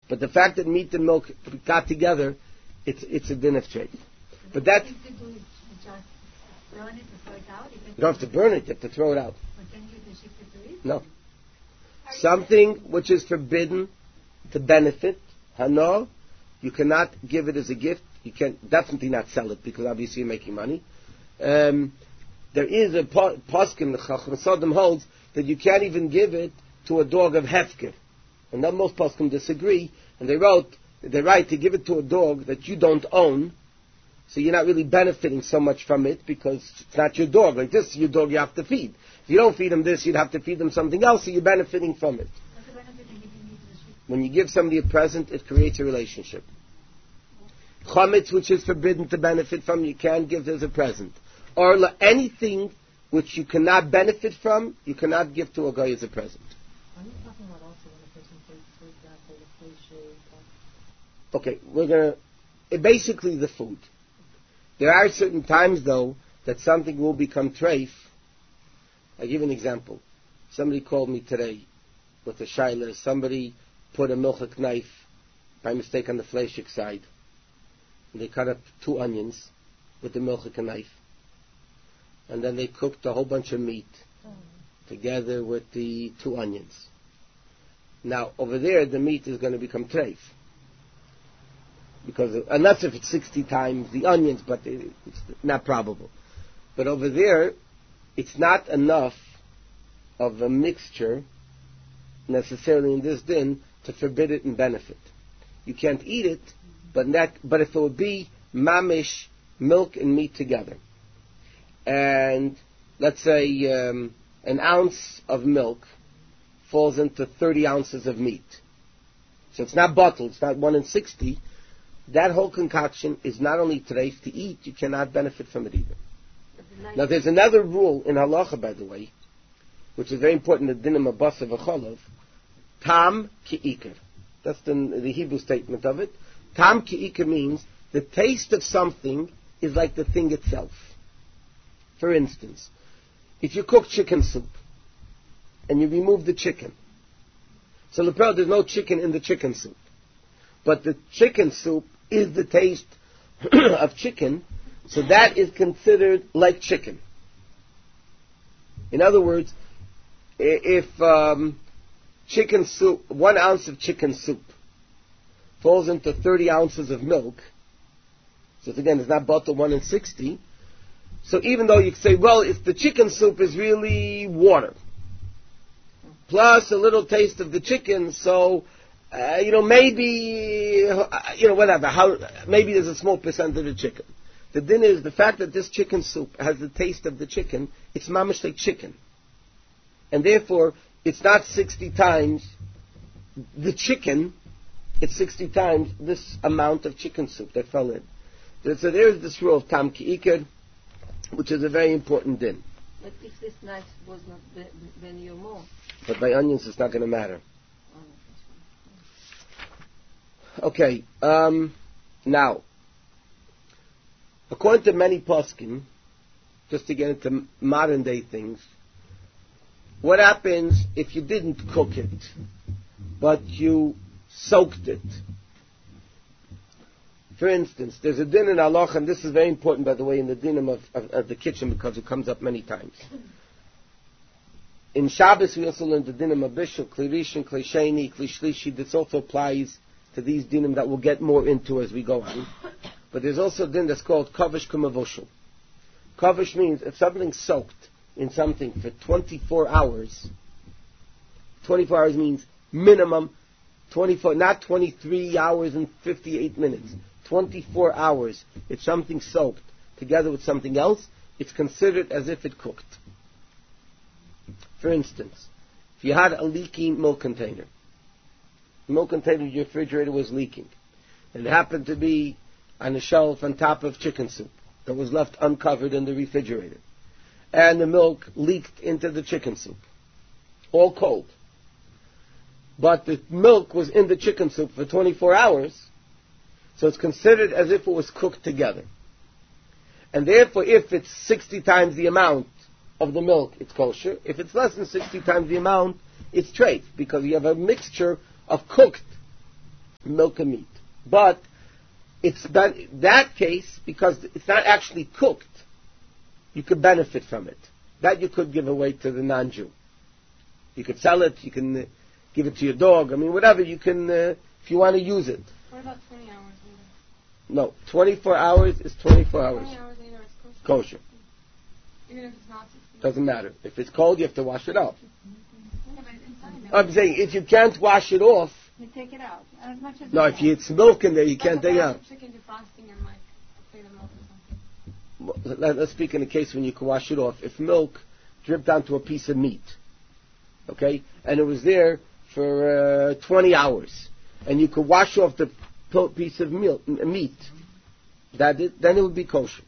But the fact that meat and milk got together, it's a din of treif. But that you don't have to burn it; you have to throw it out. No. Something which is forbidden to benefit, hano, you cannot give it as a gift. You can definitely not sell it because obviously you're making money. There is a poskim, the Chacham Sodom holds that you can't even give it to a dog of hefker, and then most poskim disagree, and they write to give it to a dog that you don't own, so you're not really benefiting so much from it because it's not your dog. Like this, your dog you have to feed. If you don't feed him this, you'd have to feed him something else, so you're benefiting from it. When you give somebody a present, it creates a relationship. Chametz, which is forbidden to benefit from, you can't give as a present. Or anything which you cannot benefit from, you cannot give to a guy as a present. Are you talking about also when a person takes, for example, the cliche? Okay, basically the food. There are certain times, though, that something will become treif. I'll give you an example. Somebody called me today with a shaila. Somebody put a milchik knife by mistake on the fleishik side. They cut up 2 onions with the milchik knife. And then they cooked a whole bunch of meat together with the 2 onions. Now, over there, the meat is going to become treif. And that's if it's 60 times the onions, but it's not probable. But over there, it's not enough of a mixture, necessarily in this din, to forbid it and benefit. You can't eat it, but if it would be mamish, milk and meat together, and let's say an ounce of milk falls into 30 ounces of meat, so it's not bottled, it's not 1 in 60, that whole concoction is not only treif to eat, you cannot benefit from it either. Now there's another rule in halacha, by the way, which is very important, the dinim of basa v'cholov, tam ki'ikar. That's the Hebrew statement of it. Tam ki'ikar means the taste of something is like the thing itself. For instance, if you cook chicken soup and you remove the chicken, so lepel, there's no chicken in the chicken soup, but the chicken soup is the taste of chicken, so that is considered like chicken. In other words, if chicken soup, 1 ounce of chicken soup falls into 30 ounces of milk, so again, it's not bottled 1 in 60, so even though you say, well, if the chicken soup is really water, plus a little taste of the chicken, so maybe, whatever, maybe there's a small percentage of chicken. The din is the fact that this chicken soup has the taste of the chicken, it's mamish like chicken. And therefore, it's not 60 times the chicken, it's 60 times this amount of chicken soup that fell in. So there's this rule of tam ki'ikar, which is a very important din. But if this knife was not ben yomo. But by onions, it's not going to matter. Okay, now, according to many poskim, just to get into modern day things, what happens if you didn't cook it, but you soaked it? For instance, there's a din in halacha, and this is very important, by the way, in the dinim of the kitchen, because it comes up many times. In Shabbos, we also learn the dinim of bishul, kli rishon, kli sheni, kli shlishi. This also applies to these dinim that we'll get more into as we go on. But there's also a din that's called kavish kumavoshul. Kavish means if something's soaked in something for 24 hours, 24 hours means minimum 24, not 23 hours and 58 minutes. 24 hours, if something's soaked together with something else, it's considered as if it cooked. For instance, if you had a leaking milk container, the milk container in your refrigerator was leaking, and it happened to be on a shelf on top of chicken soup that was left uncovered in the refrigerator, and the milk leaked into the chicken soup, all cold. But the milk was in the chicken soup for 24 hours, so it's considered as if it was cooked together. And therefore, if it's 60 times the amount of the milk, it's kosher. If it's less than 60 times the amount, it's treif, because you have a mixture of cooked milk and meat. But it's that case, because it's not actually cooked, you could benefit from it. That you could give away to the non-Jew. You could sell it, you can give it to your dog, whatever, you can, if you want to use it. What about 20 hours later? No, 24 hours is 24 hours. 20 hours later it's Kosher. Even if it's not 60. Doesn't matter. If it's cold, you have to wash it off. Yeah, but it's not I'm saying, if you can't wash it off, you take it out. As much as no, if it's milk in there, you can't take it out. Chicken defrosting and like a plate of milk or something. Let's speak in a case when you can wash it off. If milk dripped onto a piece of meat, okay, and it was there for 20 hours, and you could wash off the piece of meat, then it would be kosher.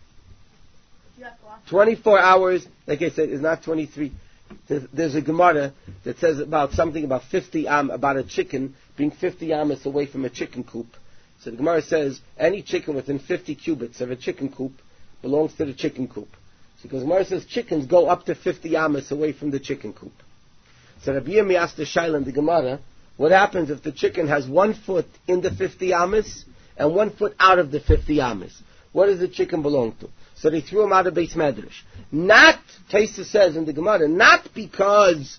24 hours, like I said, is not 23. There's a Gemara that says about something about 50 about a chicken being 50 amas away from a chicken coop. So the Gemara says any chicken within 50 cubits of a chicken coop belongs to the chicken coop. So because Gemara says chickens go up to 50 amas away from the chicken coop. So Rabbi Yirmi asked the Shaila in the Gemara, what happens if the chicken has 1 foot in the 50 amas and 1 foot out of the 50 amas? What does the chicken belong to? So they threw him out of Beis Medrash. Not, Taisa says in the Gemara, not because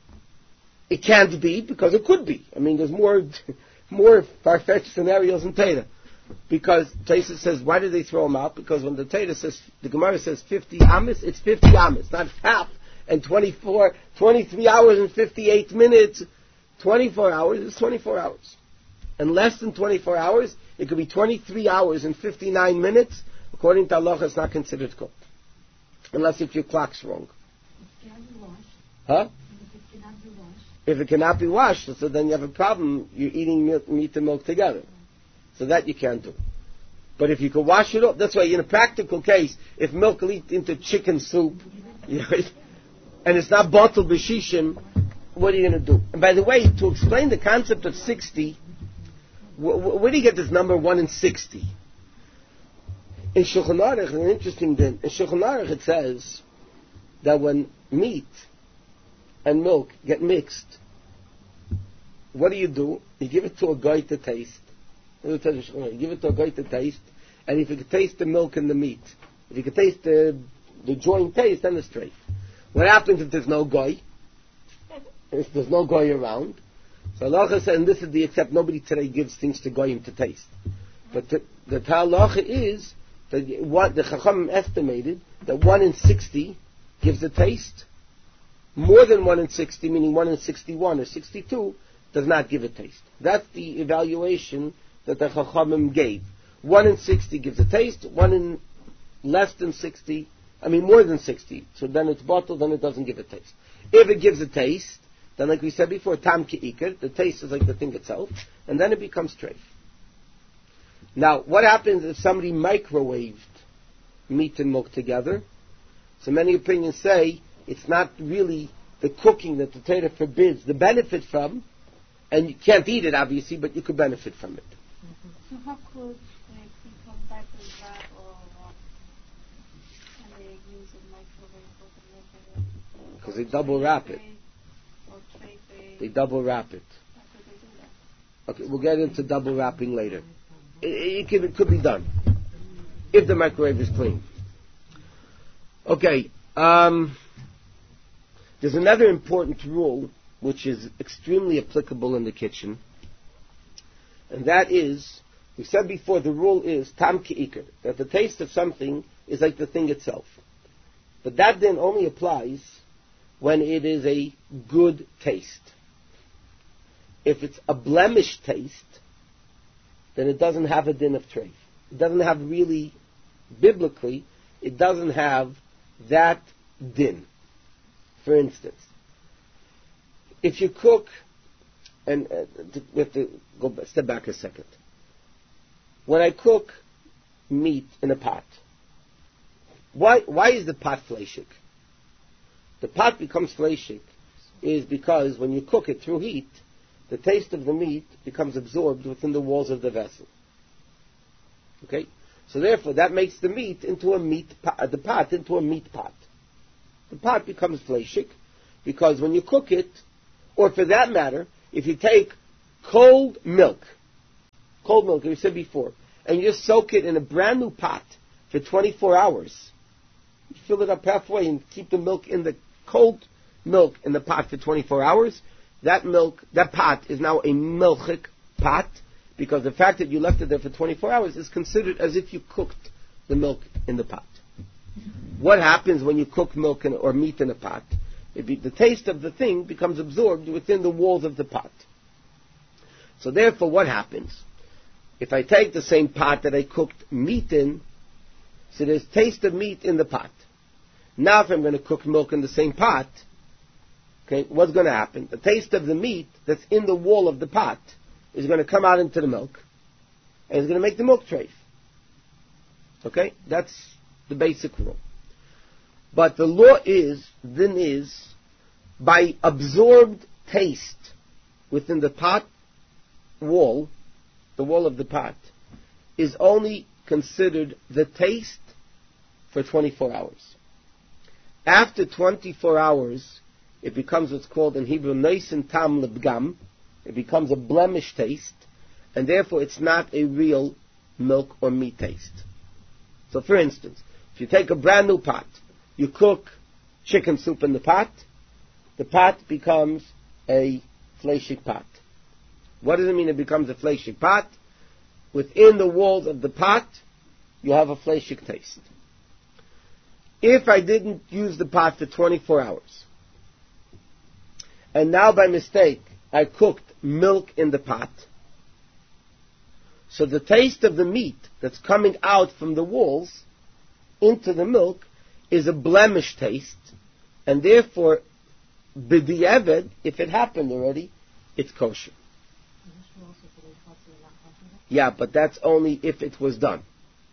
it can't be, because it could be. There's more far-fetched scenarios in Torah. Because Taisa says, why did they throw him out? Because when the Torah says, the Gemara says 50 amas, it's 50 amas, not half. And 23 hours and 58 minutes, 24 hours is 24 hours. And less than 24 hours, it could be 23 hours and 59 minutes. According to Allah, it's not considered cooked. Unless if your clock's wrong. It cannot be washed. Huh? If it cannot be washed. If it cannot be washed, so then you have a problem. You're eating meat and milk together. So that you can't do. But if you can wash it up, that's why in a practical case, if milk leaked into chicken soup, and it's not bottled b'shishim, what are you going to do? And by the way, to explain the concept of 60, where do you get this number 1 in 60? In Shulchan Aruch, an interesting thing, in Shulchan Aruch it says that when meat and milk get mixed, what do? You give it to a guy to taste. You give it to a guy to taste, and if you can taste the milk and the meat, if you can taste the joint taste, then it's straight. What happens if there's no guy? If there's no guy around? So Allah said, and this is the except nobody today gives things to goyim to taste. But the halacha is that the Chacham estimated that 1 in 60 gives a taste. More than 1 in 60, meaning 1 in 61 or 62, does not give a taste. That's the evaluation that the Chachamim gave. 1 in 60 gives a taste, 1 in less than 60, more than 60. So then it's bottled, then it doesn't give a taste. If it gives a taste, then like we said before, tam ki'ikar, the taste is like the thing itself, and then it becomes treif. Now, what happens if somebody microwaved meat and milk together? So many opinions say it's not really the cooking that the Torah forbids the benefit from, and you can't eat it obviously, but you could benefit from it. So how could people bypass that or can they use a microwave or the Because they double wrap it. They double wrap it. Okay, we'll get into double wrapping later. It could be done if the microwave is clean. Okay, there's another important rule which is extremely applicable in the kitchen, and that is, we said before, the rule is tam ki'ikar, that the taste of something is like the thing itself. But that then only applies when it is a good taste. If it's a blemished taste, then it doesn't have a din of treif. It doesn't have really, biblically, it doesn't have that din. For instance, if you cook, and we have to step back a second. When I cook meat in a pot, why is the pot fleshik? The pot becomes fleshik is because when you cook it through heat, the taste of the meat becomes absorbed within the walls of the vessel. Okay? So therefore, that makes the meat into a meat pot, the pot into a meat pot. The pot becomes fleshik because when you cook it, or for that matter, if you take cold milk cold milk, as we said before, and you just soak it in a brand new pot for 24 hours, you fill it up halfway and keep the milk in the cold milk in the pot for 24 hours, that pot is now a milchik pot, because the fact that you left it there for 24 hours is considered as if you cooked the milk in the pot. What happens when you cook milk or meat in a pot? The taste of the thing becomes absorbed within the walls of the pot. So therefore, what happens? If I take the same pot that I cooked meat in, so there's taste of meat in the pot. Now if I'm going to cook milk in the same pot, okay, what's going to happen? The taste of the meat that's in the wall of the pot is going to come out into the milk, and it's going to make the milk treif. Okay? That's the basic rule. But the law is, by absorbed taste within the pot wall, the wall of the pot, is only considered the taste for 24 hours. After 24 hours, it becomes what's called in Hebrew Noisen Tam Lebgam. It becomes a blemish taste, and therefore it's not a real milk or meat taste. So for instance, if you take a brand new pot, you cook chicken soup in the pot becomes a fleshig pot. What does it mean it becomes a fleshig pot? Within the walls of the pot, you have a fleshig taste. If I didn't use the pot for 24 hours, and now by mistake I cooked milk in the pot, so the taste of the meat that's coming out from the walls into the milk is a blemish taste, and therefore, b'di'evet, if it happened already, it's kosher. Yeah, but that's only if it was done.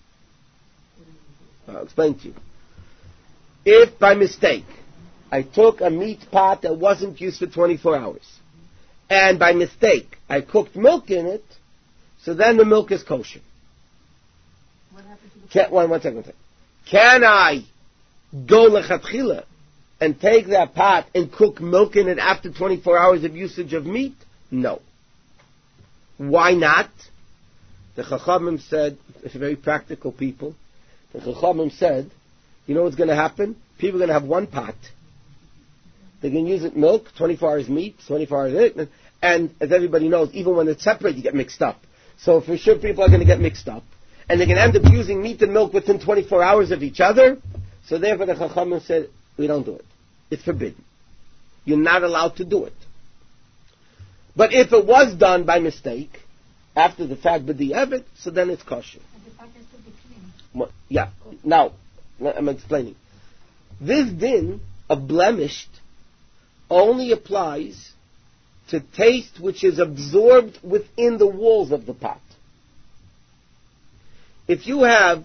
I'll explain to you. If by mistake I took a meat pot that wasn't used for 24 hours, and by mistake I cooked milk in it, so then the milk is kosher. What happened to the One second. Can I go lechatchila and take that pot and cook milk in it after 24 hours of usage of meat? No. Why not? The Chachamim said, it's very practical people, the Chachamim said, you know what's going to happen? People are going to have one pot. They're going to use it milk, 24 hours meat, 24 hours it, and as everybody knows, even when it's separate, you get mixed up. So for sure people are going to get mixed up. And they're going to end up using meat and milk within 24 hours of each other. So therefore the Chachamim said, we don't do it. It's forbidden. You're not allowed to do it. But if it was done by mistake, after the fact, b'di'evet, so then it's kosher. And the pot has to be clean. Well, yeah. Now, I'm explaining. This din of blemished only applies to taste which is absorbed within the walls of the pot. If you have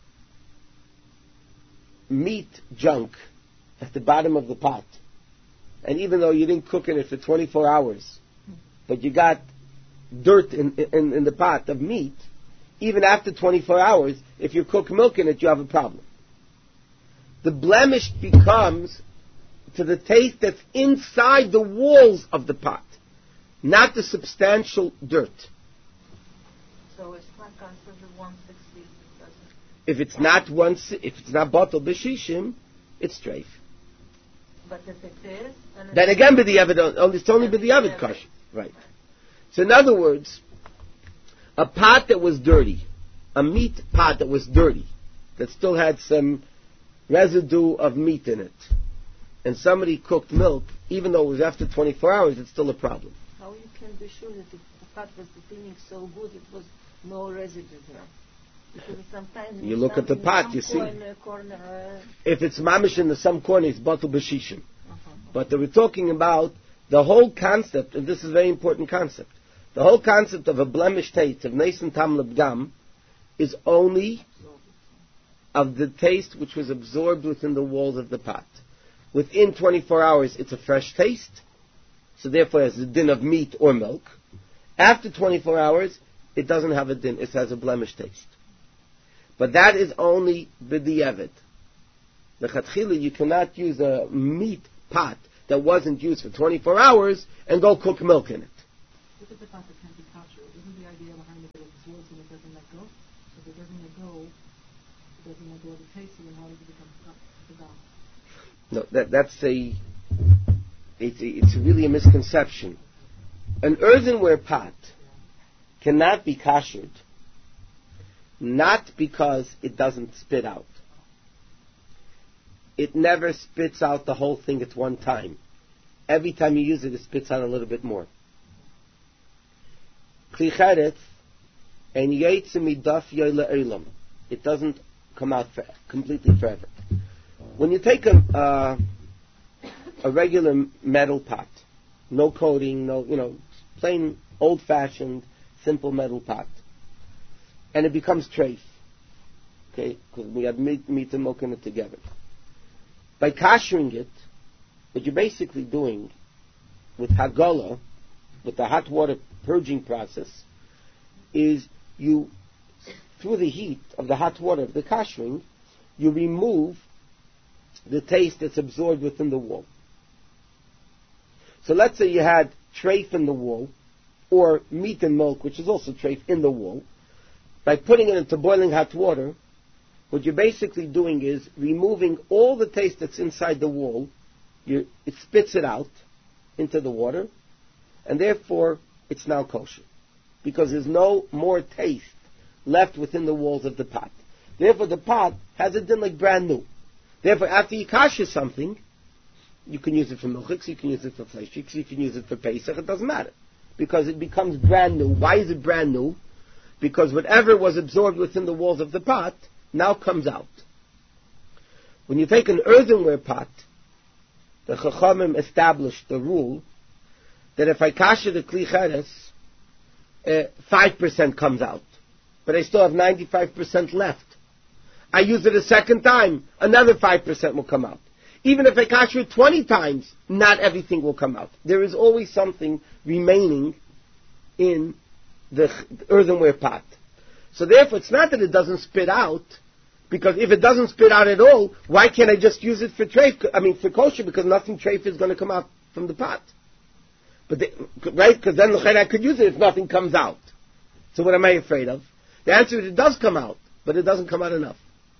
meat junk at the bottom of the pot, and even though you didn't cook in it for 24 hours, but you got dirt in the pot of meat, even after 24 hours, if you cook milk in it, you have a problem. The blemish becomes to the taste that's inside the walls of the pot, not the substantial dirt. So it's not considered 1/60. If it's not bottled b'shishim, it's treif. But if it is, then again, it's only b'di'evet kosher. Right. So in other words, a pot that was dirty, a meat pot that was dirty, that still had some residue of meat in it, and somebody cooked milk, even though it was after 24 hours, it's still a problem. How you can be sure that if the pot was cleaning so good, it was no residue there? Because sometimes you look at the pot, you see. Corner, if it's mamish in some corner, it's bottle b'shishim. But we're talking about the whole concept, and this is a very important concept. The whole concept of a blemished taste, of Noisen Tam Lebgam, is only of the taste which was absorbed within the walls of the pot. Within 24 hours, it's a fresh taste, so therefore it has a din of meat or milk. After 24 hours, it doesn't have a din, it has a blemished taste. But that is only b'di'evet. The chatchila, you cannot use a meat pot that wasn't used for 24 hours and go cook milk in it. Look at the pot that can be kosher. Isn't the idea behind it that it's towards him, it doesn't let go. So if it doesn't let go, it doesn't let go of the taste, so then how does it become the dam? No, it's really a misconception. An earthenware pot cannot be kashered, not because it doesn't spit out. It never spits out the whole thing at one time. Every time you use it, it spits out a little bit more. Kli cheretz and yotze midaf yoyle olam. It doesn't come out completely forever. When you take a regular metal pot, no coating, plain old-fashioned, simple metal pot, and it becomes treif, okay, because we have meat and milk in it together. By kashering it, what you're basically doing with hagola, with the hot water purging process, is you, through the heat of the hot water of the kashering, you remove the taste that's absorbed within the wall. So let's say you had treif in the wall, or meat and milk, which is also treif, in the wall. By putting it into boiling hot water, what you're basically doing is removing all the taste that's inside the wall. It spits it out into the water, and therefore it's now kosher, because there's no more taste left within the walls of the pot. Therefore the pot has a din like brand new. Therefore after you kasher something, you can use it for milchiks, you can use it for fleishiks, you can use it for Pesach, it doesn't matter, because it becomes brand new. Why is it brand new? Because whatever was absorbed within the walls of the pot now comes out. When you take an earthenware pot, the Chachamim established the rule that if I kasher the Kli Cheretz, 5% comes out, but I still have 95% left. I use it a second time, another 5% will come out. Even if I kasher it 20 times, not everything will come out. There is always something remaining in the earthenware pot. So therefore, it's not that it doesn't spit out, because if it doesn't spit out at all, why can't I just use it for treif? For kosher, because nothing treif is going to come out from the pot. Right? Because then I could use it if nothing comes out. So what am I afraid of? The answer is it does come out, but it doesn't come out enough.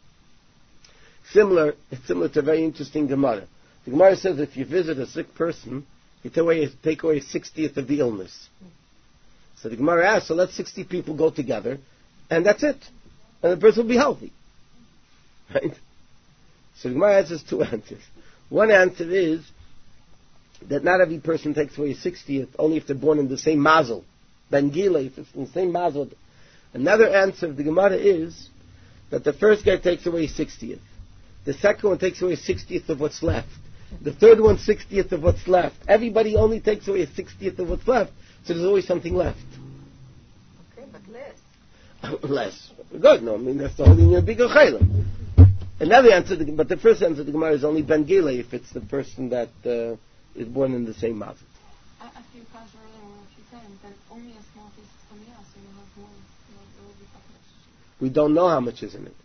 It's similar to a very interesting Gemara. The Gemara says if you visit a sick person, you take away a 60th of the illness. So the Gemara asks, so let 60 people go together, and that's it. And the person will be healthy. Right? So the Gemara answers two answers. One answer is that not every person takes away a 60th, only if they're born in the same mazel. Ben Gila, if it's in the same mazel. Another answer of the Gemara is that the first guy takes away a 60th. The second one takes away a 60th of what's left. The third one, 60th of what's left. Everybody only takes away a 60th of what's left, so there's always something left. Okay, but less. Less. Good, no, that's the whole thing of bigger chaylim. Another answer, but the first answer to the Gemara is only Ben Gila if it's the person that is born in the same mazel. After you pass earlier what you said, that only a small piece is coming out, so you have more, it will be population. We don't know how much is in it.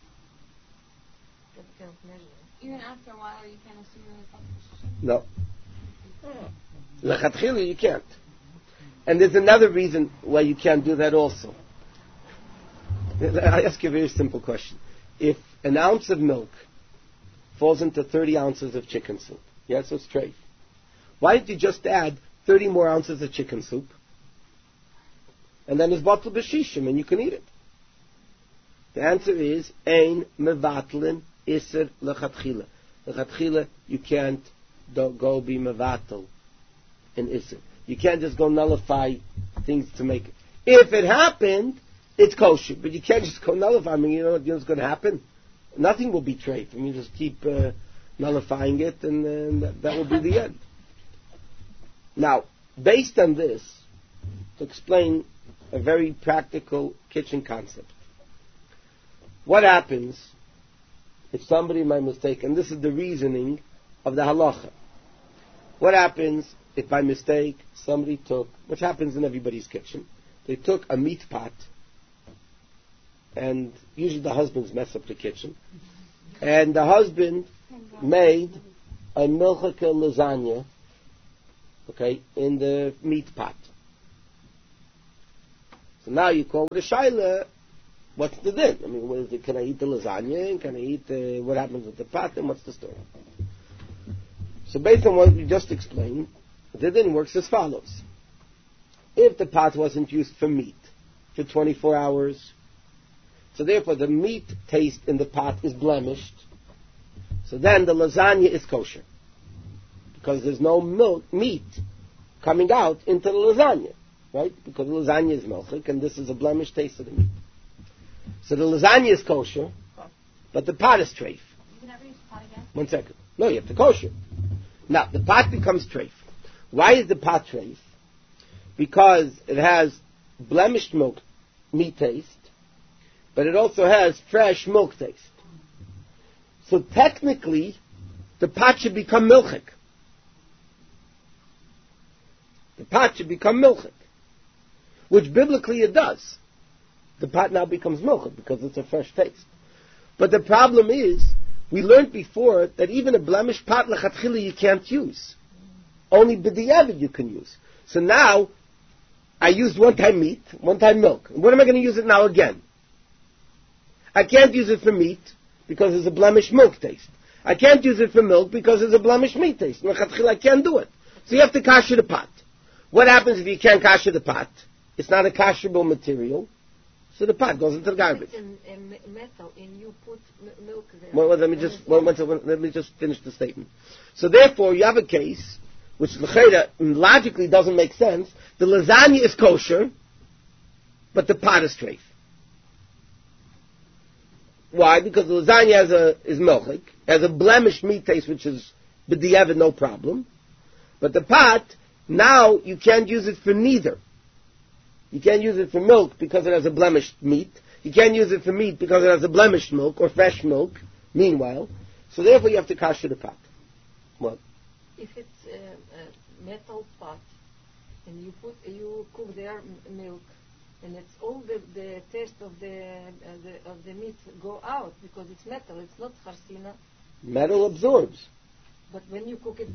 Can't measure it. Even after a while, you can't assume that it's population. No. Lechatchila, you can't. And there's another reason why you can't do that also. I'll ask you a very simple question. If an ounce of milk falls into 30 ounces of chicken soup, yes, it's treif, why don't you just add 30 more ounces of chicken soup, and then it's batel b'shishim, and you can eat it? The answer is, ein mevatlin iser lechatchila. Lechatchila, you can't go be mevatel in iser. You can't just go nullify things to make it. If it happened, it's kosher, but you can't just go nullify. You know what's going to happen? Nothing will be treif. Just keep nullifying it, and that will be the end. Now, based on this, to explain a very practical kitchen concept. What happens if somebody by mistake, and this is the reasoning of the halacha, what happens if by mistake somebody took, which happens in everybody's kitchen, they took a meat pot, and usually the husbands mess up the kitchen, and the husband made a milchike lasagna, okay, in the meat pot. So now you call with a shaila, what's the din? I mean, what is it? Can I eat the lasagna? And can I eat what happens with the pot? And what's the story? So based on what we just explained, the din works as follows. If the pot wasn't used for meat for 24 hours, so therefore the meat taste in the pot is blemished, so then the lasagna is kosher. Because there's no meat coming out into the lasagna, right? Because the lasagna is milchik, and this is a blemished taste of the meat. So the lasagna is kosher, but the pot is treif. You can never use pot again? 1 second. No, you have to kosher. Now, the pot becomes treif. Why is the pot treif? Because it has blemished milk, meat taste, but it also has fresh milk taste. So technically, the pot should become milchik. The pot should become milchik, which biblically it does. The pot now becomes milchik because it's a fresh taste. But the problem is, we learned before that even a blemished pot lechatchila you can't use. Only b'diavad you can use. So now, I used one time meat, one time milk. What am I going to use it now again? I can't use it for meat because there's a blemished milk taste. I can't use it for milk because there's a blemished meat taste. Lechatchila I can't do it. So you have to kasher the pot. What happens if you can't kasher the pot? It's not a kasherable material, so the pot goes into the garbage. It's in metal, and you put milk there. Well, let me just finish the statement. So therefore, you have a case which logically doesn't make sense. The lasagna is kosher, but the pot is treif. Why? Because the lasagna is milchik, has a blemished meat taste, which is b'diavad, no problem. But the pot, now you can't use it for neither. You can't use it for milk because it has a blemished meat. You can't use it for meat because it has a blemished milk or fresh milk, meanwhile. So therefore you have to kasher the pot. What? If it's a metal pot, and you cook there milk, and it's all the taste of the meat go out because it's metal. It's not charsina. Metal absorbs. But when you cook it,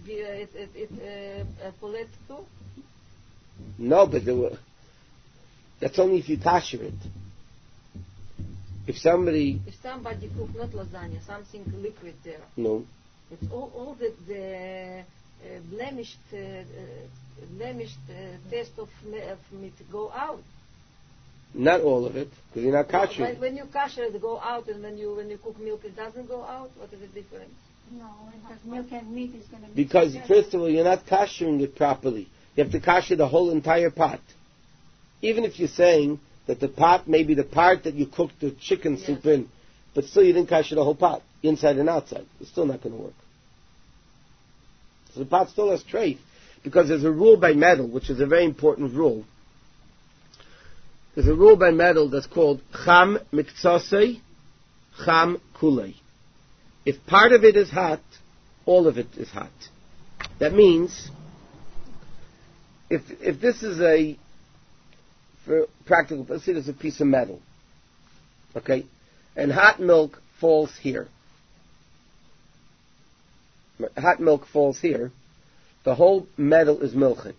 polet too. No, but that's only if you kasher it. If somebody cook not lasagna, something liquid there. No. It's all the blemished taste of meat go out. Not all of it, because you're not kashering. When you kasher it go out, and when you cook milk it doesn't go out. What is the difference? No, because milk and meat is going to be... Because first of all, you're not kashering it properly. You have to kasher the whole entire pot. Even if you're saying that the pot may be the part that you cooked the chicken soup in, but still you didn't kasher the whole pot, inside and outside. It's still not going to work. So the pot still has treif, because there's a rule by metal, which is a very important rule. There's a rule by metal that's called cham miktsasei, cham kulei. If part of it is hot, all of it is hot. That means, if this is for practical, let's say there's a piece of metal, okay, and hot milk falls here. Hot milk falls here. The whole metal is milchik.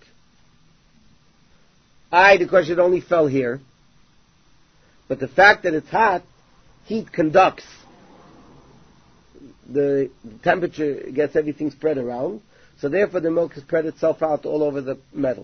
The question only fell here. But the fact that it's hot, heat conducts. The temperature gets everything spread around. So therefore the milk has spread itself out all over the metal.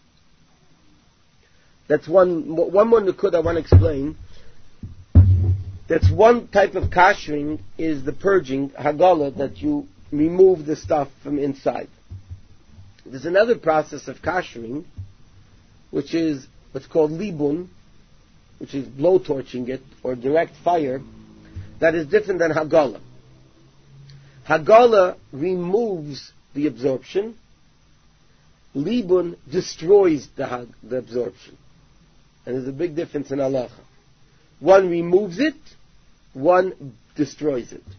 That's one more nukud I want to explain. That's one type of kashering, is the purging, hagala, that you remove the stuff from inside. There's another process of kashering, which is what's called libun, which is blowtorching it, or direct fire, that is different than hagala. Hagala removes the absorption. Libun destroys the absorption. And there's a big difference in halacha. One removes it, one destroys it.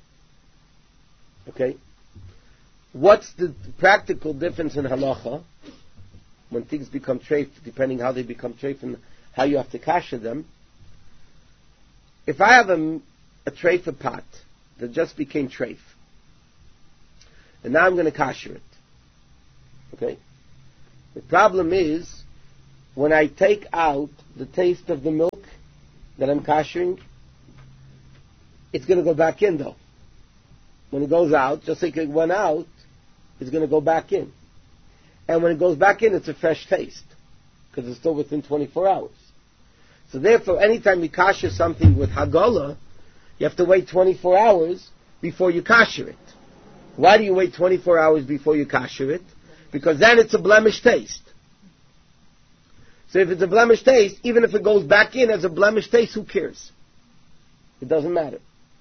Okay? What's the practical difference in halacha when things become treif, depending how they become treif and how you have to kasher them? If I have a treif pot that just became treif, and now I'm going to kasher it. Okay? The problem is when I take out the taste of the milk that I'm koshering, it's going to go back in though. When it goes out, just like it went out, it's going to go back in. And when it goes back in, it's a fresh taste, because it's still within 24 hours. So therefore, anytime you kosher something with Hagala, you have to wait 24 hours before you kosher it. Why do you wait 24 hours before you kosher it? Because then it's a blemished taste. So if it's a blemished taste, even if it goes back in as a blemished taste, who cares? It doesn't matter.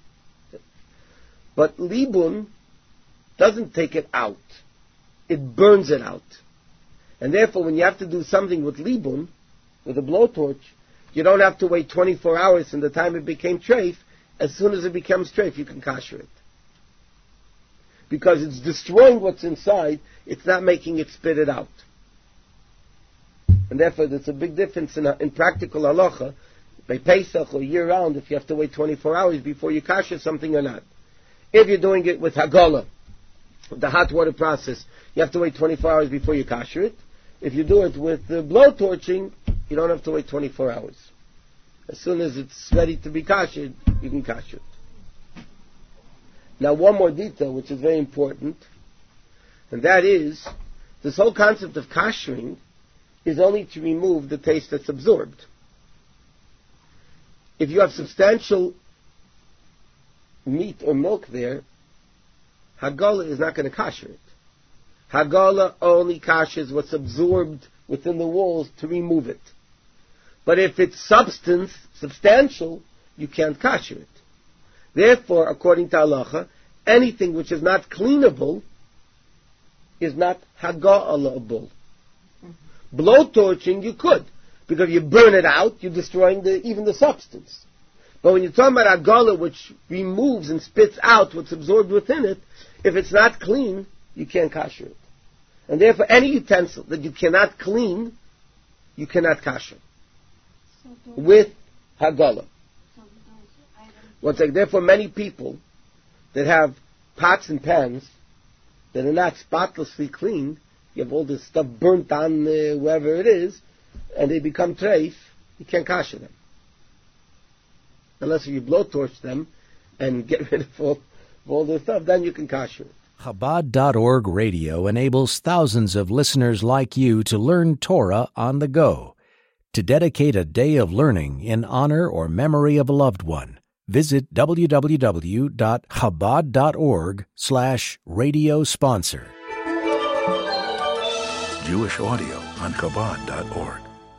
But libun doesn't take it out. It burns it out. And therefore, when you have to do something with libun, with a blowtorch, you don't have to wait 24 hours from the time it became treif. As soon as it becomes treif, you can kosher it. Because it's destroying what's inside, it's not making it spit it out. And therefore, there's a big difference in practical halacha, by Pesach or year-round, if you have to wait 24 hours before you kosher something or not. If you're doing it with Hagala, the hot water process, you have to wait 24 hours before you kosher it. If you do it with the blowtorching, you don't have to wait 24 hours. As soon as it's ready to be koshered, you can kosher it. Now, one more detail, which is very important, and that is, this whole concept of koshering is only to remove the taste that's absorbed. If you have substantial meat or milk there, Hagala is not going to kosher it. Hagala only koshers what's absorbed within the walls to remove it. But if it's substantial, you can't kosher it. Therefore, according to halacha, anything which is not cleanable is not Hagala-able. Blowtorching, you could. Because you burn it out, you're destroying even the substance. But when you're talking about Hagala, which removes and spits out what's absorbed within it, if it's not clean, you can't kosher it. And therefore, any utensil that you cannot clean, you cannot kosher. With Hagala. Therefore, many people that have pots and pans that are not spotlessly clean, you have all this stuff burnt on wherever it is, and they become treif, you can't kosher them. Unless you blowtorch them and get rid of all the stuff, then you can kosher it. Chabad.org radio enables thousands of listeners like you to learn Torah on the go. To dedicate a day of learning in honor or memory of a loved one, visit www.chabad.org/radio sponsor. Jewish audio on Chabad.org.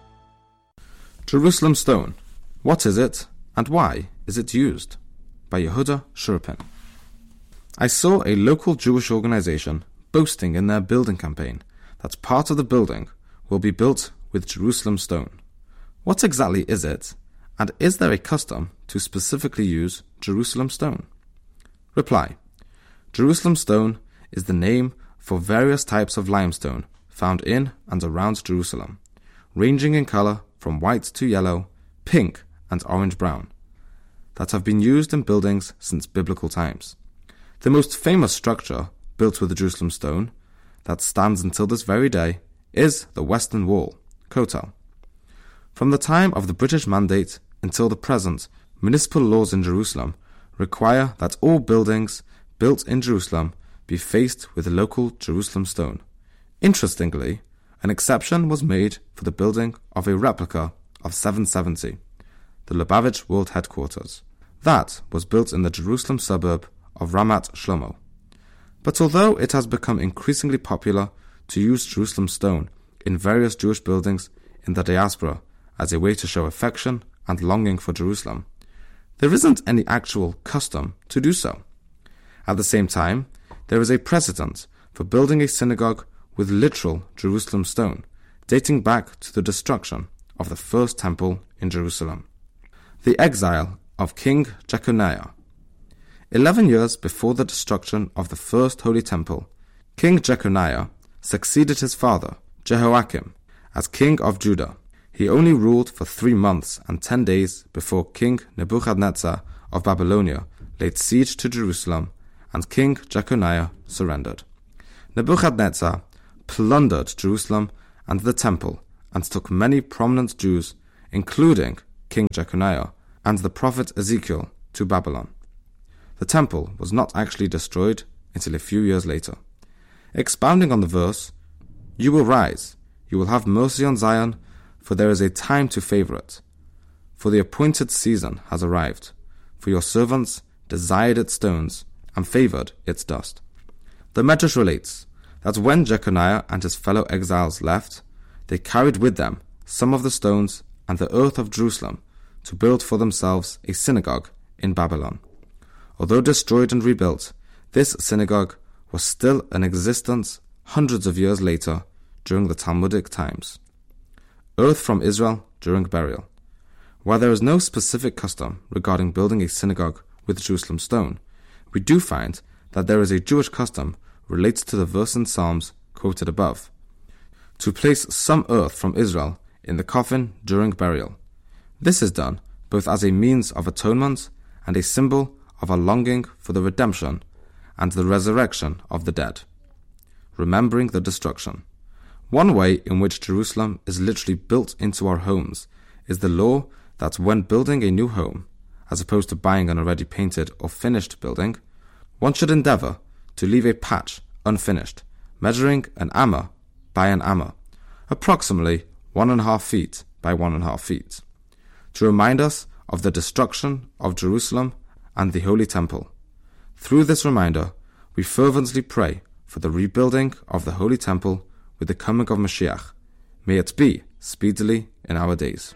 Jerusalem Stone. What is it, and why is it used? By Yehuda Shurpin. I saw a local Jewish organization boasting in their building campaign that part of the building will be built with Jerusalem stone. What exactly is it, and is there a custom to specifically use Jerusalem stone? Reply. Jerusalem stone is the name for various types of limestone found in and around Jerusalem, ranging in color from white to yellow, pink, and orange-brown, that have been used in buildings since biblical times. The most famous structure built with the Jerusalem stone that stands until this very day is the Western Wall, Kotel. From the time of the British Mandate until the present, municipal laws in Jerusalem require that all buildings built in Jerusalem be faced with local Jerusalem stone. Interestingly, an exception was made for the building of a replica of 770, the Lubavitch World Headquarters. That was built in the Jerusalem suburb of Ramat Shlomo. But although it has become increasingly popular to use Jerusalem stone in various Jewish buildings in the diaspora as a way to show affection and longing for Jerusalem, there isn't any actual custom to do so. At the same time, there is a precedent for building a synagogue with literal Jerusalem stone, dating back to the destruction of the first temple in Jerusalem. The exile of King Jeconiah. 11 years before the destruction of the first holy temple, King Jeconiah succeeded his father, Jehoiakim, as king of Judah. He only ruled for 3 months and 10 days before King Nebuchadnezzar of Babylonia laid siege to Jerusalem and King Jeconiah surrendered. Nebuchadnezzar plundered Jerusalem and the temple and took many prominent Jews, including King Jeconiah and the prophet Ezekiel, to Babylon. The temple was not actually destroyed until a few years later. Expounding on the verse, "You will rise, you will have mercy on Zion, for there is a time to favor it. For the appointed season has arrived, for your servants desired its stones and favored its dust." The Medrash relates that when Jeconiah and his fellow exiles left, they carried with them some of the stones and the earth of Jerusalem to build for themselves a synagogue in Babylon. Although destroyed and rebuilt, this synagogue was still in existence hundreds of years later during the Talmudic times. Earth from Israel during burial. While there is no specific custom regarding building a synagogue with Jerusalem stone, we do find that there is a Jewish custom related to the verse in Psalms quoted above, to place some earth from Israel in the coffin during burial. This is done both as a means of atonement and a symbol of a longing for the redemption and the resurrection of the dead. Remembering the destruction. One way in which Jerusalem is literally built into our homes is the law that when building a new home, as opposed to buying an already painted or finished building, one should endeavor to leave a patch unfinished, measuring an amma by an amma, approximately 1.5 feet by 1.5 feet, to remind us of the destruction of Jerusalem and the Holy Temple. Through this reminder, we fervently pray for the rebuilding of the Holy Temple with the coming of Mashiach. May it be speedily in our days.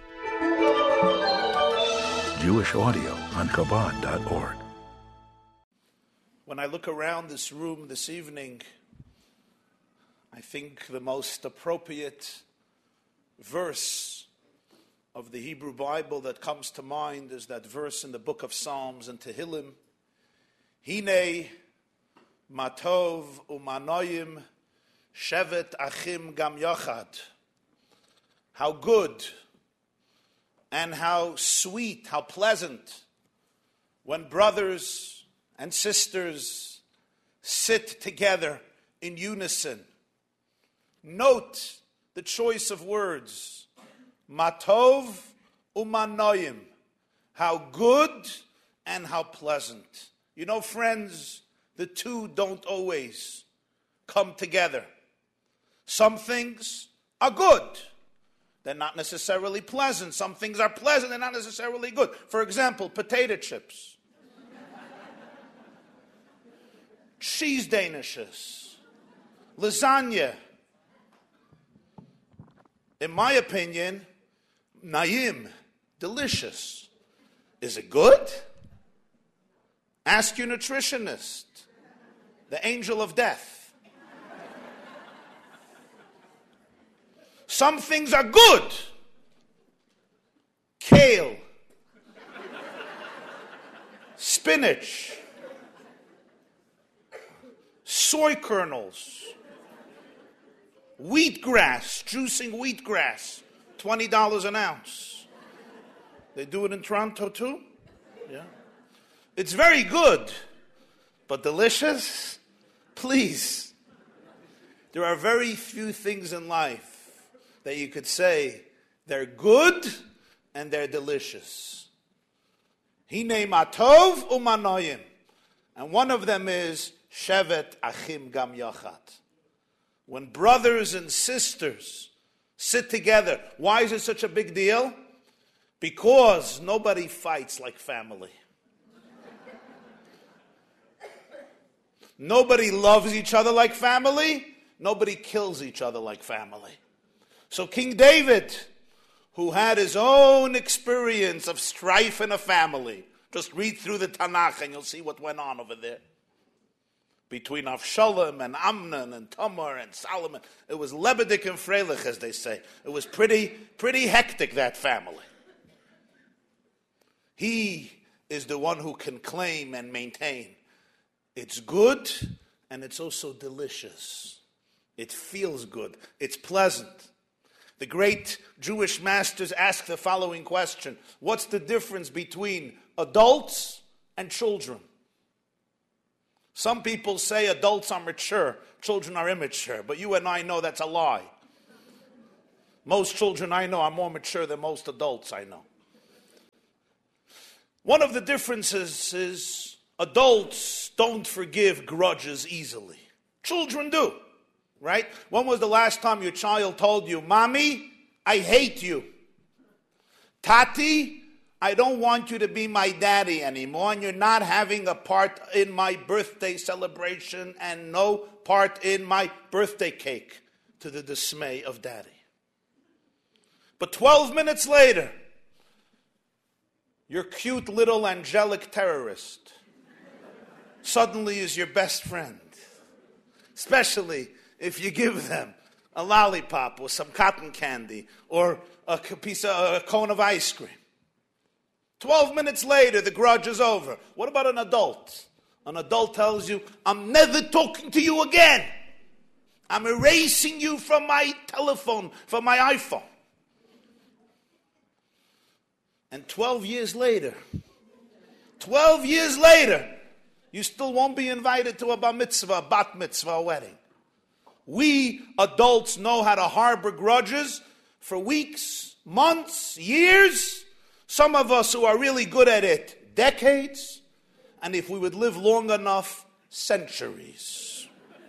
Jewish audio on Chabad.org. When I look around this room this evening, I think the most appropriate verse of the Hebrew Bible that comes to mind is that verse in the book of Psalms and Tehillim, Hine matov umanoyim shevet achim gam yochad. How good and how sweet, how pleasant when brothers and sisters sit together in unison. Note the choice of words. Matov umanoyim. How good and how pleasant. You know, friends, the two don't always come together. Some things are good. They're not necessarily pleasant. Some things are pleasant. They're not necessarily good. For example, potato chips. Cheese danishes. Lasagna. In my opinion, naim, delicious. Is it good? Ask your nutritionist, the angel of death. Some things are good. Kale, spinach, soy kernels, wheatgrass, juicing wheatgrass, $20 an ounce. They do it in Toronto too? Yeah. It's very good, but delicious? Please. There are very few things in life that you could say they're good and they're delicious. Hine matov umanoyim. And one of them is shevet achim gam yachad. When brothers and sisters sit together. Why is it such a big deal? Because nobody fights like family. Nobody loves each other like family. Nobody kills each other like family. So King David, who had his own experience of strife in a family, just read through the Tanakh and you'll see what went on over there. Between Avshalom and Amnon and Tamar and Solomon. It was Lebedik and Freilich, as they say. It was pretty hectic, that family. He is the one who can claim and maintain. It's good and it's also delicious. It feels good. It's pleasant. The great Jewish masters ask the following question. What's the difference between adults and children? Some people say adults are mature, children are immature, but you and I know that's a lie. Most children I know are more mature than most adults I know. One of the differences is adults don't forgive grudges easily. Children do, right? When was the last time your child told you, Mommy, I hate you. Tati, I don't want you to be my daddy anymore, and you're not having a part in my birthday celebration and no part in my birthday cake, to the dismay of daddy. But 12 minutes later, your cute little angelic terrorist suddenly is your best friend. Especially if you give them a lollipop or some cotton candy or a cone of ice cream. 12 minutes later, the grudge is over. What about an adult? An adult tells you, I'm never talking to you again. I'm erasing you from my telephone, from my iPhone. And 12 years later, you still won't be invited to a bar mitzvah, a bat mitzvah, a wedding. We adults know how to harbor grudges for weeks, months, years. Some of us who are really good at it, decades. And if we would live long enough, centuries.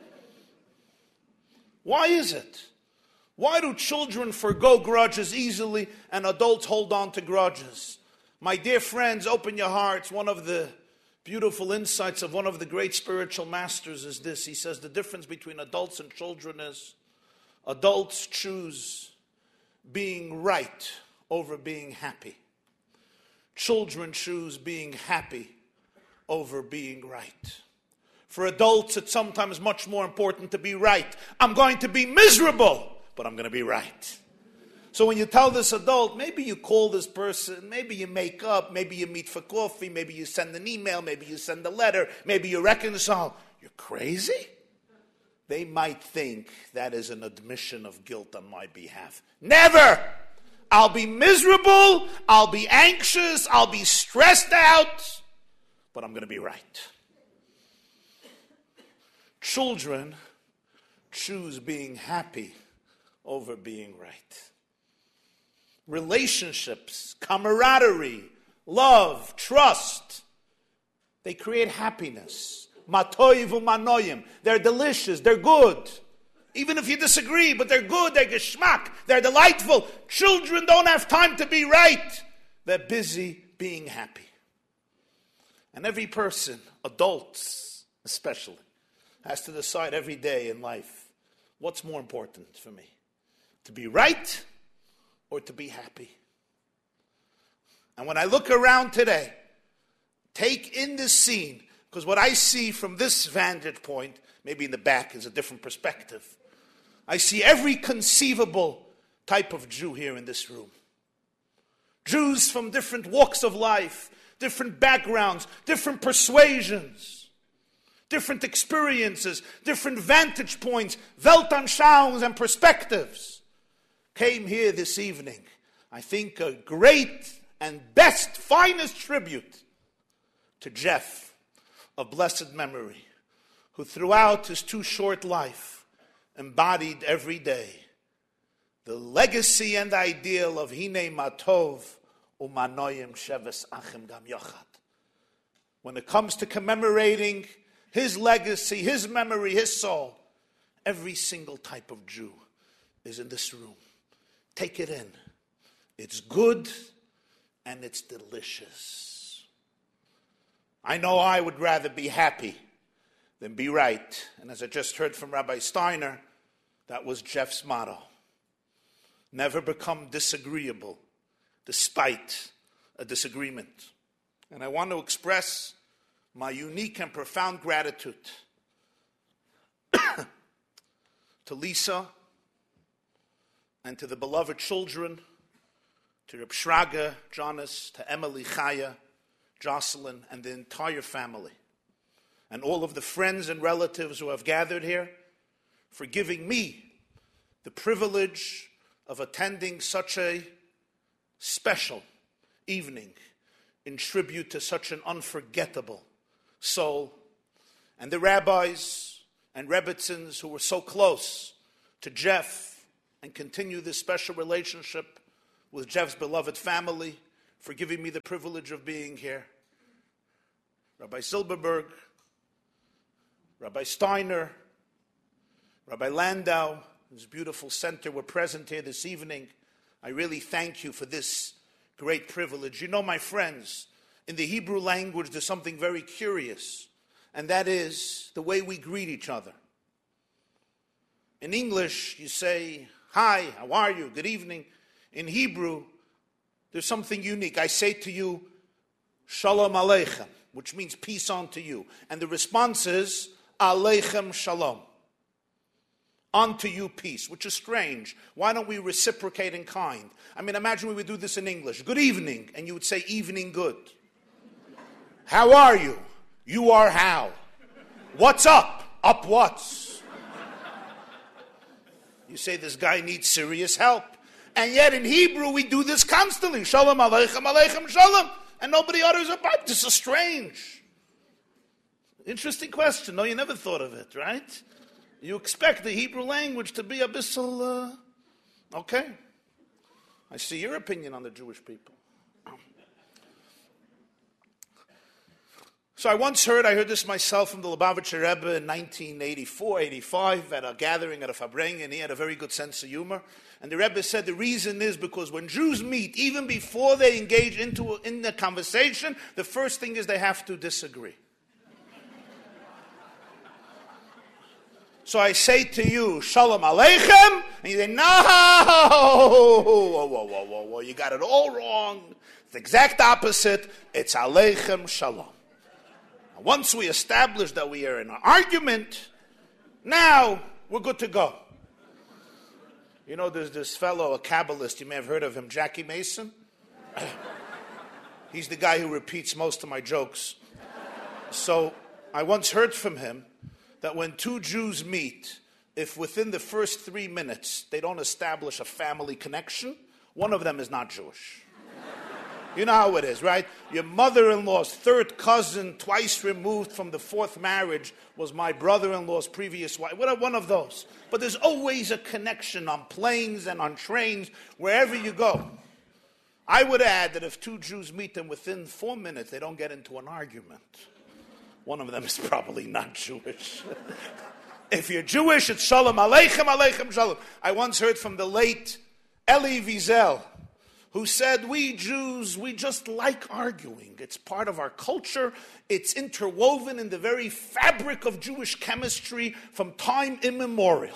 Why is it? Why do children forgo grudges easily and adults hold on to grudges? My dear friends, open your hearts. One of the beautiful insights of one of the great spiritual masters is this. He says the difference between adults and children is adults choose being right over being happy. Children choose being happy over being right. For adults, it's sometimes much more important to be right. I'm going to be miserable, but I'm going to be right. So when you tell this adult, maybe you call this person, maybe you make up, maybe you meet for coffee, maybe you send an email, maybe you send a letter, maybe you reconcile. You're crazy? They might think that is an admission of guilt on my behalf. Never! I'll be miserable, I'll be anxious, I'll be stressed out, but I'm going to be right. Children choose being happy over being right. Relationships, camaraderie, love, trust, they create happiness. Matoiv umanoyim. They're delicious, they're good. Even if you disagree, but they're good, they're geschmack, they're delightful. Children don't have time to be right. They're busy being happy. And every person, adults especially, has to decide every day in life, what's more important for me? To be right or to be happy? And when I look around today, take in this scene, because what I see from this vantage point, maybe in the back is a different perspective. I see every conceivable type of Jew here in this room. Jews from different walks of life, different backgrounds, different persuasions, different experiences, different vantage points, Weltanschauungs and perspectives, came here this evening. I think a great and best, finest tribute to Jeff of blessed memory, who throughout his too short life embodied every day the legacy and ideal of Hine Matov Umanoyim Sheves Achim Gam Yochad. When it comes to commemorating his legacy, his memory, his soul, every single type of Jew is in this room. Take it in. It's good and it's delicious. I know I would rather be happy than be right. And as I just heard from Rabbi Steiner, that was Jeff's motto. Never become disagreeable despite a disagreement. And I want to express my unique and profound gratitude to Lisa and to the beloved children, to Reb Shraga, Jonas, to Emily, Chaya, Jocelyn, and the entire family, and all of the friends and relatives who have gathered here, for giving me the privilege of attending such a special evening in tribute to such an unforgettable soul, and the rabbis and Rebbitzins who were so close to Jeff and continue this special relationship with Jeff's beloved family, for giving me the privilege of being here. Rabbi Silberberg, Rabbi Steiner, Rabbi Landau, this beautiful center were present here this evening. I really thank you for this great privilege. You know, my friends, in the Hebrew language there's something very curious, and that is the way we greet each other. In English, you say, hi, how are you, good evening. In Hebrew, there's something unique. I say to you, Shalom Aleichem, which means peace unto you. And the response is, Aleichem Shalom. Unto you peace, which is strange. Why don't we reciprocate in kind? I mean, imagine we would do this in English. Good evening, and you would say evening good. How are you? You are how? What's up? Up what's? You say this guy needs serious help. And yet in Hebrew we do this constantly. Shalom Aleichem, Aleichem Shalom. And nobody utters a word. This is strange. Interesting question. No, you never thought of it, right? You expect the Hebrew language to be a bissel, okay. I see your opinion on the Jewish people. So I heard this myself from the Lubavitcher Rebbe in 1984, 85, at a gathering at a Fabrengen, and he had a very good sense of humor. And the Rebbe said the reason is because when Jews meet, even before they engage in the conversation, the first thing is they have to disagree. So I say to you, Shalom Aleichem, and you say, no, whoa, you got it all wrong. It's the exact opposite. It's Aleichem Shalom. Once we establish that we are in an argument, now we're good to go. You know, there's this fellow, a Kabbalist, you may have heard of him, Jackie Mason. He's the guy who repeats most of my jokes. So I once heard from him that when two Jews meet, if within the first 3 minutes they don't establish a family connection, one of them is not Jewish. You know how it is, right? Your mother-in-law's third cousin, twice removed from the fourth marriage, was my brother-in-law's previous wife. What one of those? But there's always a connection on planes and on trains, wherever you go. I would add that if two Jews meet and within 4 minutes they don't get into an argument, one of them is probably not Jewish. If you're Jewish, it's Shalom Aleichem, Aleichem Shalom. I once heard from the late Elie Wiesel, who said, we Jews, we just like arguing. It's part of our culture. It's interwoven in the very fabric of Jewish chemistry from time immemorial.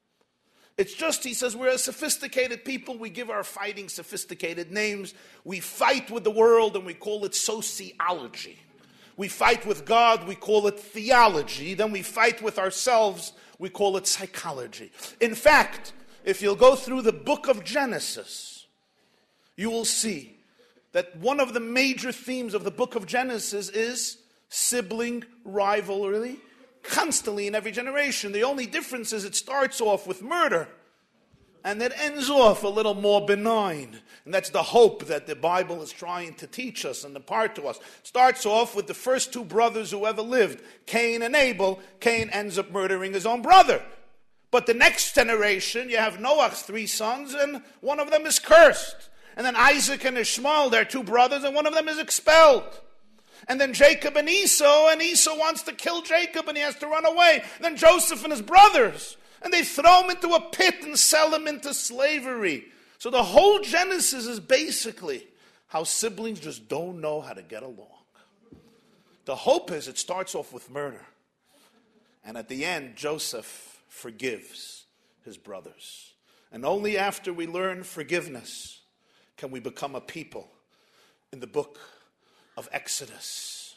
It's just, he says, we're a sophisticated people. We give our fighting sophisticated names. We fight with the world and we call it sociology. We fight with God, we call it theology. Then we fight with ourselves, we call it psychology. In fact, if you'll go through the book of Genesis, you will see that one of the major themes of the book of Genesis is sibling rivalry, constantly in every generation. The only difference is it starts off with murder, and it ends off a little more benign. And that's the hope that the Bible is trying to teach us and impart to us. Starts off with the first two brothers who ever lived, Cain and Abel. Cain ends up murdering his own brother. But the next generation, you have Noah's 3 sons, and one of them is cursed. And then Isaac and Ishmael, they're 2 brothers, and one of them is expelled. And then Jacob and Esau wants to kill Jacob, and he has to run away. And then Joseph and his brothers, and they throw him into a pit and sell him into slavery. So the whole Genesis is basically how siblings just don't know how to get along. The hope is it starts off with murder. And at the end, Joseph forgives his brothers. And only after we learn forgiveness can we become a people in the book of Exodus.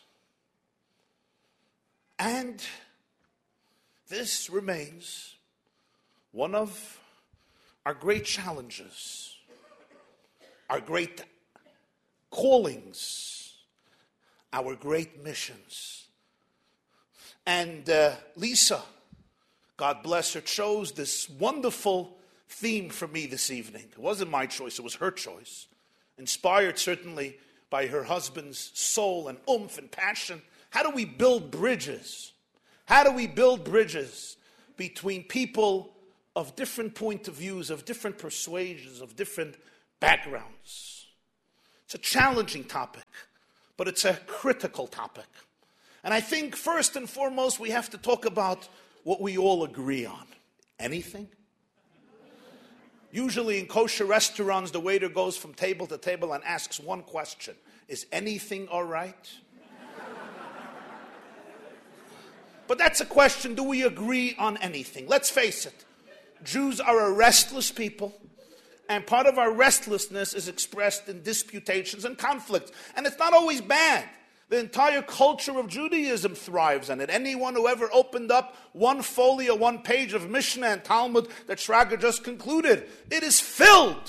And this remains one of our great challenges, our great callings, our great missions. And Lisa, God bless her, chose this wonderful theme for me this evening. It wasn't my choice, it was her choice. Inspired certainly by her husband's soul and oomph and passion. How do we build bridges? How do we build bridges between people of different point of views, of different persuasions, of different backgrounds. It's a challenging topic, but it's a critical topic. And I think first and foremost we have to talk about what we all agree on. Anything? Usually in kosher restaurants, the waiter goes from table to table and asks one question. Is anything all right? But that's a question, do we agree on anything? Let's face it. Jews are a restless people, and part of our restlessness is expressed in disputations and conflicts. And it's not always bad. The entire culture of Judaism thrives on it. Anyone who ever opened up one folio, one page of Mishnah and Talmud that Schrager just concluded, it is filled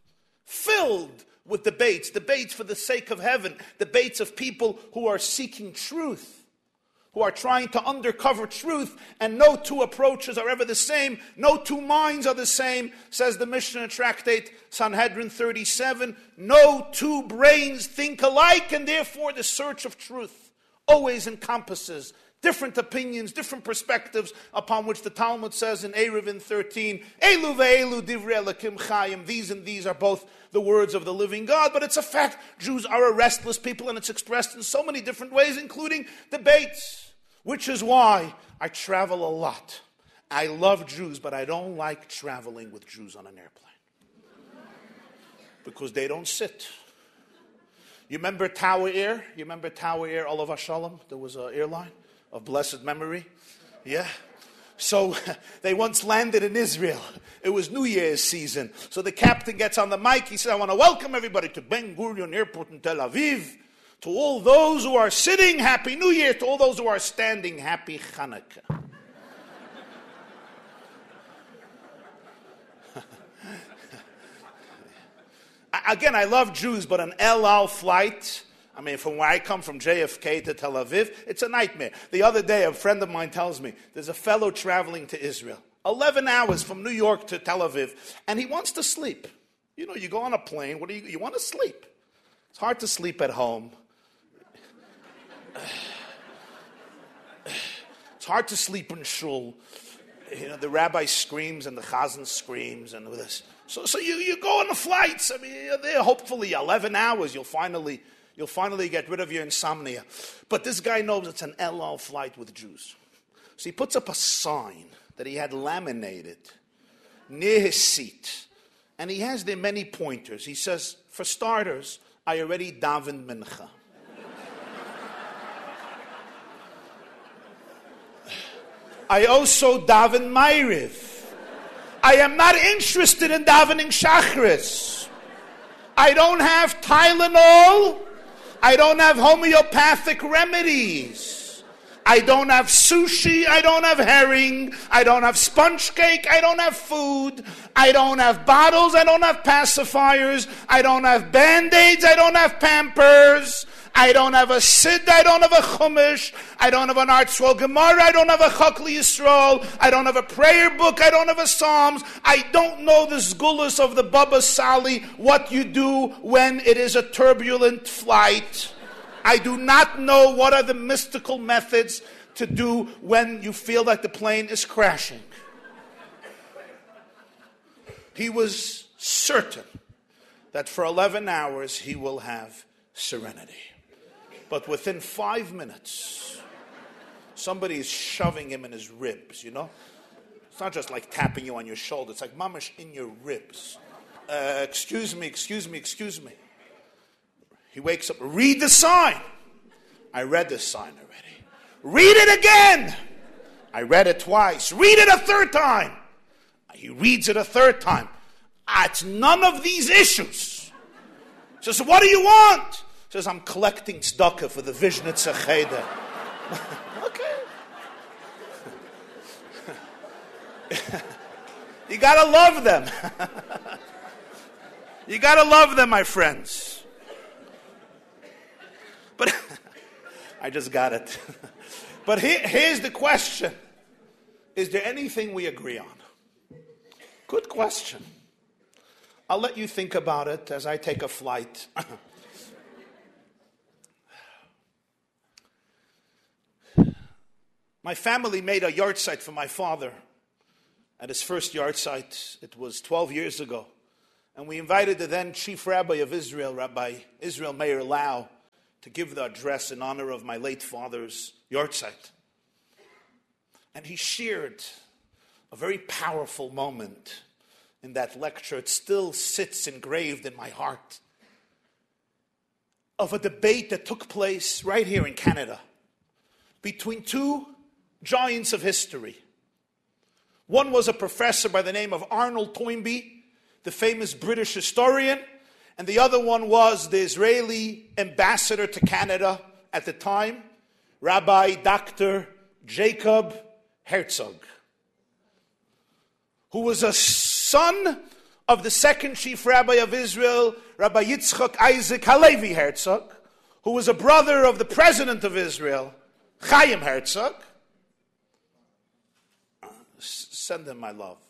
with debates for the sake of heaven, debates of people who are seeking truth, who are trying to undercover truth, and no two approaches are ever the same, no two minds are the same, says the Mishnah tractate, Sanhedrin 37, no two brains think alike, and therefore the search of truth always encompasses different opinions, different perspectives, upon which the Talmud says in Eruvin 13, Elu ve'elu divrei Elokim chayim, these and these are both the words of the living God. But it's a fact, Jews are a restless people, and it's expressed in so many different ways, including debates, which is why I travel a lot. I love Jews, but I don't like traveling with Jews on an airplane. Because they don't sit. You remember Tower Air? You remember Tower Air, Olav Shalom? There was an airline of blessed memory. Yeah. So they once landed in Israel. It was New Year's season. So the captain gets on the mic. He said, I want to welcome everybody to Ben Gurion Airport in Tel Aviv. To all those who are sitting, Happy New Year. To all those who are standing, Happy Hanukkah. Again, I love Jews, but an El Al flight, I mean, from where I come from JFK to Tel Aviv, it's a nightmare. The other day, a friend of mine tells me, there's a fellow traveling to Israel, 11 hours from New York to Tel Aviv, and he wants to sleep. You know, you go on a plane, you want to sleep. It's hard to sleep at home. It's hard to sleep in shul. You know, the rabbi screams and the chazan screams and this. So you go on the flights. I mean, you're there hopefully 11 hours. You'll finally get rid of your insomnia. But this guy knows it's an El Al flight with Jews. So he puts up a sign that he had laminated near his seat. And he has there many pointers. He says, for starters, I already davened mincha. I also daven Ma'ariv. I am not interested in davening Shachris. I don't have Tylenol. I don't have homeopathic remedies. I don't have sushi. I don't have herring. I don't have sponge cake. I don't have food. I don't have bottles. I don't have pacifiers. I don't have Band-Aids. I don't have Pampers. I don't have a Sid, I don't have a Chumash, I don't have an Artswell Gemara, I don't have a Chakli Yisrael, I don't have a prayer book, I don't have a Psalms, I don't know the Sgulas of the Baba Sali, what you do when it is a turbulent flight. I do not know what are the mystical methods to do when you feel like the plane is crashing. He was certain that for 11 hours he will have serenity. But within 5 minutes, somebody is shoving him in his ribs, you know? It's not just like tapping you on your shoulder. It's like mamash in your ribs. Excuse me. He wakes up. Read the sign. I read the sign already. Read it again. I read it twice. Read it a third time. He reads it a third time. It's none of these issues. He says, what do you want? He says, I'm collecting tzedakah for the Vishnitzer Cheder. Okay. You gotta love them. You gotta love them, my friends. But I just got it. But here's the question. Is there anything we agree on? Good question. I'll let you think about it as I take a flight. My family made a yahrzeit for my father at his first yard site. It was 12 years ago. And we invited the then Chief Rabbi of Israel, Rabbi Israel Meir Lau, to give the address in honor of my late father's yard site. And he shared a very powerful moment in that lecture. It still sits engraved in my heart, of a debate that took place right here in Canada between two giants of history. One was a professor by the name of Arnold Toynbee, the famous British historian, and the other one was the Israeli ambassador to Canada at the time, Rabbi Dr. Jacob Herzog, who was a son of the second chief rabbi of Israel, Rabbi Yitzchak Isaac Halevi Herzog, who was a brother of the president of Israel, Chaim Herzog. Send him my love.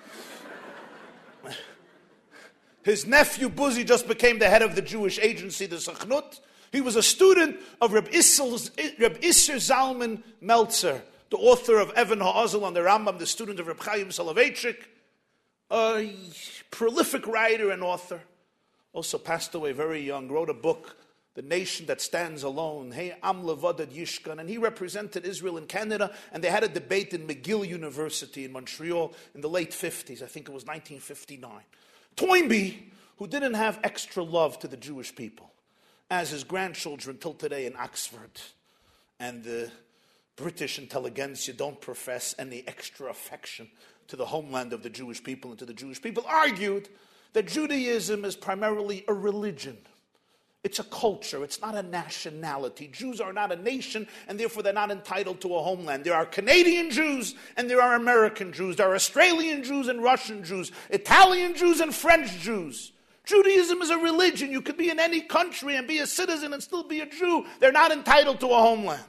His nephew Buzi just became the head of the Jewish agency, the Sachnut. He was a student of Reb Isser Zalman Meltzer, the author of Evan Ha'azel on the Rambam, the student of Reb Chaim Soloveitchik, a prolific writer and author. Also passed away very young, wrote a book, The Nation That Stands Alone, Hey Am Levadad Yishkan, and he represented Israel in Canada, and they had a debate in McGill University in Montreal in the late 50s, I think it was 1959. Toynbee, who didn't have extra love to the Jewish people, as his grandchildren till today in Oxford and the British intelligentsia don't profess any extra affection to the homeland of the Jewish people and to the Jewish people, argued that Judaism is primarily a religion. It's a culture. It's not a nationality. Jews are not a nation, and therefore they're not entitled to a homeland. There are Canadian Jews, and there are American Jews. There are Australian Jews and Russian Jews, Italian Jews and French Jews. Judaism is a religion. You could be in any country and be a citizen and still be a Jew. They're not entitled to a homeland.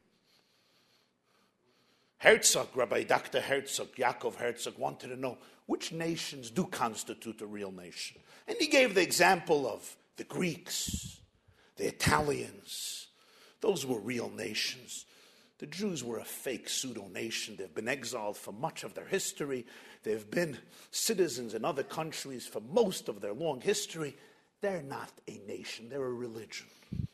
Herzog, Rabbi Dr. Herzog, Yaakov Herzog, wanted to know which nations do constitute a real nation. And he gave the example of the Greeks, the Italians. Those were real nations. The Jews were a fake pseudo-nation. They've been exiled for much of their history. They've been citizens in other countries for most of their long history. They're not a nation. They're a religion.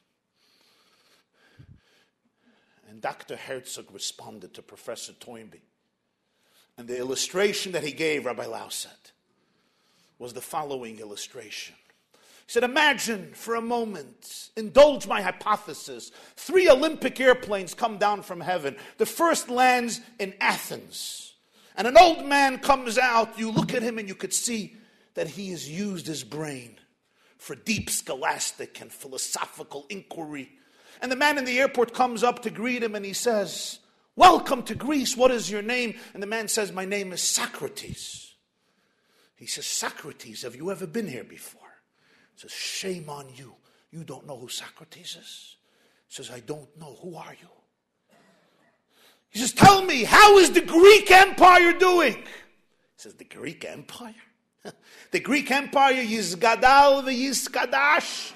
And Dr. Herzog responded to Professor Toynbee. And the illustration that he gave, Rabbi Lau said, was the following illustration. He said, imagine for a moment, indulge my hypothesis, 3 Olympic airplanes come down from heaven. The first lands in Athens. And an old man comes out. You look at him and you could see that he has used his brain for deep scholastic and philosophical inquiry. And the man in the airport comes up to greet him and he says, welcome to Greece, what is your name? And the man says, my name is Socrates. He says, Socrates, have you ever been here before? He says, shame on you. You don't know who Socrates is? He says, I don't know. Who are you? He says, tell me, how is the Greek Empire doing? He says, the Greek Empire? The Greek Empire, Yizgadal v'Yizkadash.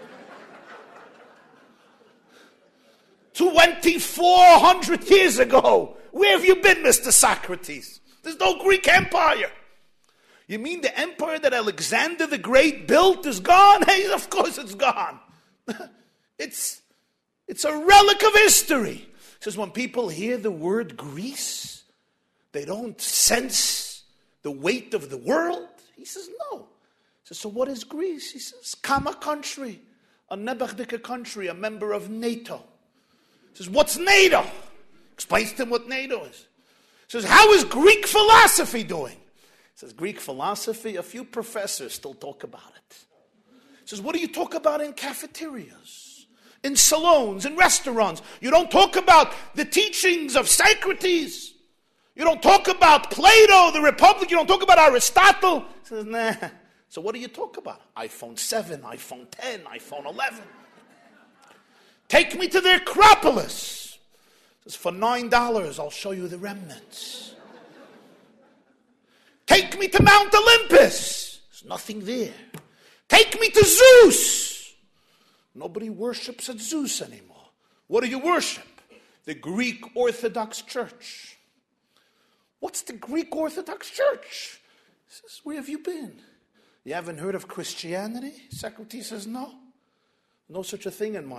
2,400 years ago. Where have you been, Mr. Socrates? There's no Greek Empire. You mean the empire that Alexander the Great built is gone? Hey, of course it's gone. It's a relic of history. He says when people hear the word Greece, they don't sense the weight of the world. He says no. He says, so what is Greece? He says, Kama country, a Nebachdika country, a member of NATO. He says, what's NATO? Explains to him what NATO is. He says, how is Greek philosophy doing? He says, Greek philosophy, a few professors still talk about it. He says, what do you talk about in cafeterias, in salons, in restaurants? You don't talk about the teachings of Socrates. You don't talk about Plato, the Republic. You don't talk about Aristotle. He says, nah. So what do you talk about? iPhone 7, iPhone 10, iPhone 11. Take me to the Acropolis. He says, for $9, I'll show you the remnants. Take me to Mount Olympus. There's nothing there. Take me to Zeus. Nobody worships at Zeus anymore. What do you worship? The Greek Orthodox Church. What's the Greek Orthodox Church? He says, where have you been? You haven't heard of Christianity? Socrates says, no. No such a thing in my